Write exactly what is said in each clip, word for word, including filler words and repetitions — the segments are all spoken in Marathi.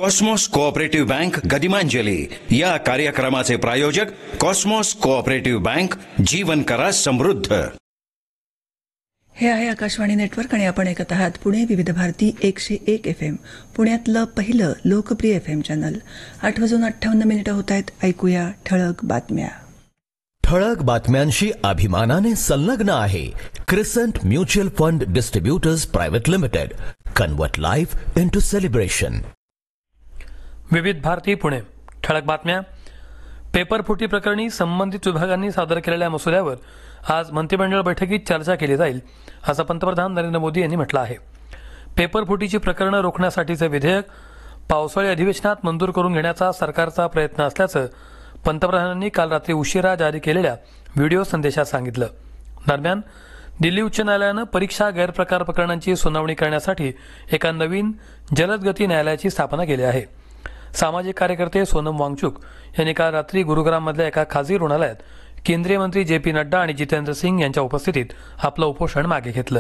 कॉस्मॉस कोऑपरेटिव्ह बँक गदिमांजली या कार्यक्रमाचे प्रायोजक कॉस्मॉस कोऑपरेटिव्ह बँक, जीवन करा समृद्ध. हे आहे आकाशवाणी नेटवर्क आणि आपण ऐकत आहात पुणे विविध भारती एकशे एक एफ एम, पुण्यातलं पहिलं लोकप्रिय एफ एम चॅनल. आठ वाजून अठ्ठावन्न मिनिटं होत आहेत. ऐकूया ठळक बातम्या. ठळक बातम्यांशी अभिमानाने संलग्न आहे क्रिसंट mutual fund distributors private limited. Convert life into celebration. विविध भारती पुणे. ठळक बातम्या. पेपर फुटी प्रकरणी संबंधित विभागांनी सादर केलेल्या मसुद्यावर आज मंत्रिमंडळ बैठकीत चर्चा केली जाईल असं पंतप्रधान नरेंद्र मोदी यांनी म्हटलं आहे. पेपर फुटीची प्रकरणं रोखण्यासाठीचं विधेयक पावसाळी अधिवेशनात मंजूर करून घेण्याचा सरकारचा प्रयत्न असल्याचं पंतप्रधानांनी काल रात्री उशिरा जारी केलेल्या व्हिडिओ संदेशात सांगितलं. दरम्यान दिल्ली उच्च न्यायालयानं परीक्षा गैरप्रकार प्रकरणांची सुनावणी करण्यासाठी एका नवीन जलदगती न्यायालयाची स्थापना केली आहे. सामाजिक कार्यकर्ते सोनम वांगचुक यांनी काल रात्री गुरुग्राममधल्या एका खासगी रुग्णालयात केंद्रीय मंत्री जे पी नड्डा आणि जितेंद्र सिंग यांच्या उपस्थितीत आपलं उपोषण मागे घेतलं.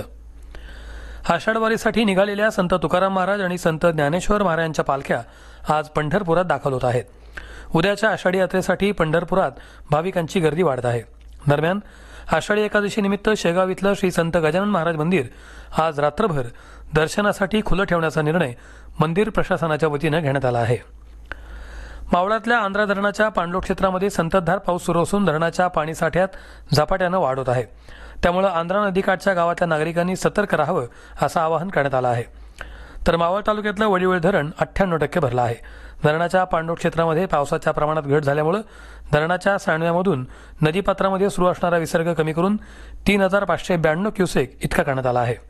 आषाढवारीसाठी निघालेल्या संत तुकाराम महाराज आणि संत ज्ञानेश्वर महाराजांच्या पालख्या आज पंढरपुरात दाखल होत आहेत. उद्याच्या आषाढी यात्रेसाठी पंढरपुरात भाविकांची गर्दी वाढत आहे. दरम्यान आषाढी एकादशी निमित्त शेगाव इथलं श्री संत गजानन महाराज मंदिर आज रात्रभर दर्शनासाठी खुलं ठेवण्याचा निर्णय मंदिर प्रशासनाच्या वतीनं घेण्यात आला आहे. मावळातल्या आंध्रा धरणाच्या पाणलोट क्षेत्रामध्ये संततधार पाऊस सुरू असून धरणाच्या पाणीसाठ्यात झपाट्यानं वाढ होत आहे. त्यामुळे आंध्रा नदीकाठच्या गावातल्या नागरिकांनी सतर्क राहावं असं आवाहन करण्यात आलं आहे. तर मावळ तालुक्यातलं वडिवळ धरण अठ्ठ्याण्णव टक्के भरलं आहे. धरणाच्या पाणलोट क्षेत्रामध्ये पावसाच्या प्रमाणात घट झाल्यामुळे धरणाच्या सांडव्यामधून नदीपात्रामध्ये सुरू असणारा विसर्ग कमी करून तीन हजार पाचशे ब्याण्णव क्युसेक इतका करण्यात आला आहे.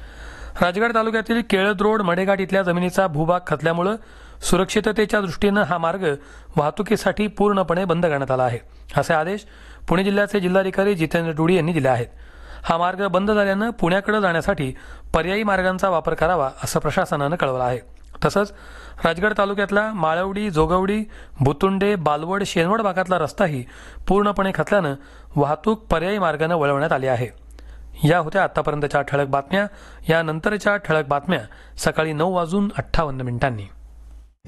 राजगड तालुक्यातील केळद रोड मडेघाट इथल्या जमिनीचा भूभाग खचल्यामुळे सुरक्षिततेच्या दृष्टीनं हा मार्ग वाहतुकीसाठी पूर्णपणे बंद करण्यात आला आहे. असे आदेश पुणे जिल्ह्याचे जिल्हाधिकारी जितेंद्र डुडी यांनी दिले आहेत. हा मार्ग बंद झाल्यानं पुण्याकडे जाण्यासाठी पर्यायी मार्गांचा वापर करावा असं प्रशासनानं कळवलं आहे. तसंच राजगड तालुक्यातला माळवडी, जोगवडी, भुतुंडे, बालवड, शेनवड भागातला रस्ताही पूर्णपणे खचल्यानं वाहतूक पर्यायी मार्गानं वळवण्यात आली आहे. या होत्या आतापर्यंतच्या ठळक बातम्या. यानंतरच्या ठळक बातम्या सकाळी नऊ वाजून अठ्ठावन्न मिनिटांनी.